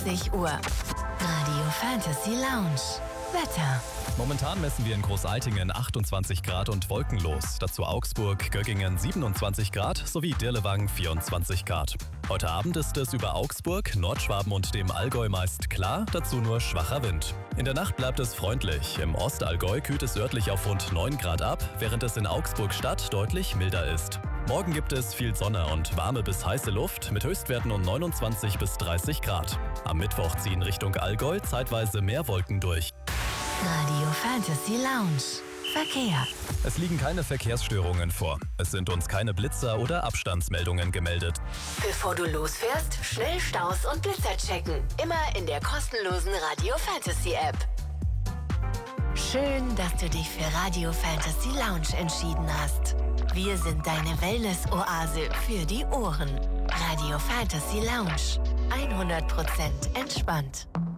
20 Uhr. Radio Fantasy Lounge. Wetter. Momentan messen wir in Großaltingen 28 Grad und wolkenlos. Dazu Augsburg, Göggingen 27 Grad sowie Dirlewang 24 Grad. Heute Abend ist es über Augsburg, Nordschwaben und dem Allgäu meist klar, dazu nur schwacher Wind. In der Nacht bleibt es freundlich. Im Ostallgäu kühlt es örtlich auf rund 9 Grad ab, während es in Augsburg-Stadt deutlich milder ist. Morgen gibt es viel Sonne und warme bis heiße Luft mit Höchstwerten um 29 bis 30 Grad. Am Mittwoch ziehen Richtung Allgäu zeitweise mehr Wolken durch. Radio Fantasy Lounge. Verkehr. Es liegen keine Verkehrsstörungen vor. Es sind uns keine Blitzer oder Abstandsmeldungen gemeldet. Bevor du losfährst, schnell Staus und Blitzer checken. Immer in der kostenlosen Radio Fantasy App. Schön, dass du dich für Radio Fantasy Lounge entschieden hast. Wir sind deine Wellness-Oase für die Ohren. Radio Fantasy Lounge. 100% entspannt.